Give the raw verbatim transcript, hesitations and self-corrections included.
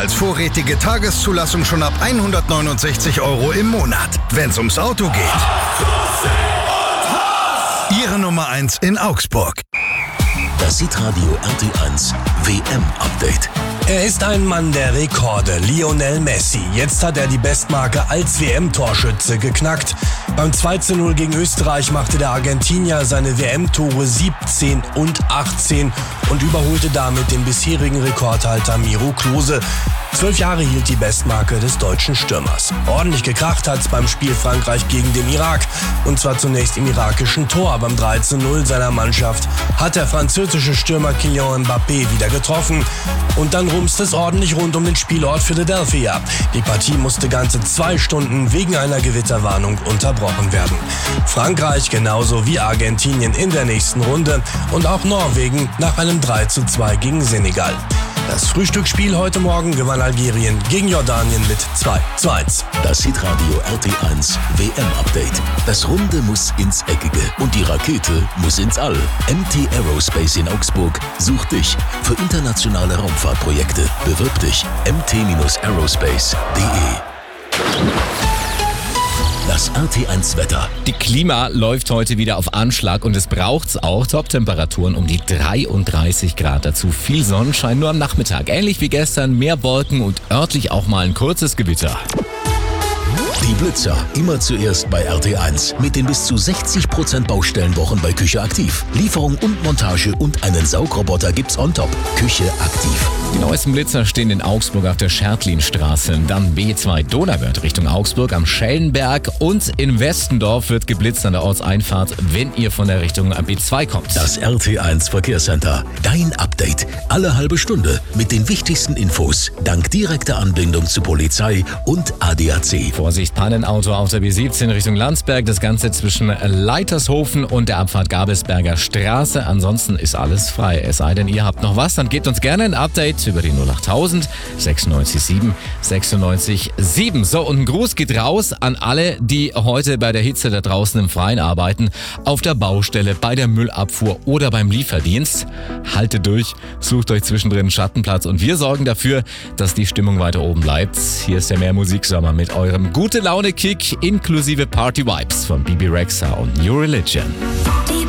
als vorrätige Tageszulassung schon ab hundertneunundsechzig Euro im Monat. Wenn's ums Auto geht. Ihre Nummer eins in Augsburg. Das Hitradio R T eins W M-Update. Er ist ein Mann der Rekorde, Lionel Messi. Jetzt hat er die Bestmarke als W M-Torschütze geknackt. Beim zwei zu null gegen Österreich machte der Argentinier seine W M-Tore siebzehn und achtzehn und überholte damit den bisherigen Rekordhalter Miro Klose. Zwölf Jahre hielt die Bestmarke des deutschen Stürmers. Ordentlich gekracht hat's beim Spiel Frankreich gegen den Irak. Und zwar zunächst im irakischen Tor. Beim drei zu null seiner Mannschaft hat der französische Stürmer Kylian Mbappé wieder getroffen. Und dann rumste es ordentlich rund um den Spielort Philadelphia. Die Partie musste ganze zwei Stunden wegen einer Gewitterwarnung unterbrochen werden. Frankreich genauso wie Argentinien in der nächsten Runde und auch Norwegen nach einem drei zu zwei gegen Senegal. Das Frühstücksspiel heute Morgen gewann Algerien gegen Jordanien mit zwei zu eins. Das Hitradio R T eins W M-Update. Das Runde muss ins Eckige und die Rakete muss ins All. M T Aerospace in Augsburg sucht dich für internationale Raumfahrtprojekte. Bewirb dich m t aerospace punkt de. Das R T eins Wetter. Die Klima läuft heute wieder auf Anschlag und es braucht's auch. Top-Temperaturen um die dreiunddreißig Grad. Dazu viel Sonnenschein nur am Nachmittag. Ähnlich wie gestern, mehr Wolken und örtlich auch mal ein kurzes Gewitter. Die Blitzer, immer zuerst bei R T eins. Mit den bis zu sechzig Prozent Baustellenwochen bei Küche Aktiv. Lieferung und Montage und einen Saugroboter gibt's on top. Küche Aktiv. Die neuesten Blitzer stehen in Augsburg auf der Schertlinstraße. Dann B zwei Donauwörth Richtung Augsburg am Schellenberg. Und in Westendorf wird geblitzt an der Ortseinfahrt, wenn ihr von der Richtung B zwei kommt. Das R T eins Verkehrscenter. Dein Update. Alle halbe Stunde mit den wichtigsten Infos. Dank direkter Anbindung zu Polizei und A D A C. Vorsicht, Pannenauto auf der B siebzehn Richtung Landsberg. Das Ganze zwischen Leitershofen und der Abfahrt Gabelsberger Straße. Ansonsten ist alles frei. Es sei denn, ihr habt noch was, dann gebt uns gerne ein Update über die null achttausend sechsundneunzig sieben sechsundneunzig sieben. So, und ein Gruß geht raus an alle, die heute bei der Hitze da draußen im Freien arbeiten, auf der Baustelle, bei der Müllabfuhr oder beim Lieferdienst. Haltet durch, sucht euch zwischendrin einen Schattenplatz und wir sorgen dafür, dass die Stimmung weiter oben bleibt. Hier ist der Mehr Musiksommer mit eurem Gute Laune Kick inklusive Party Vibes von Bibi Rexha und New Religion.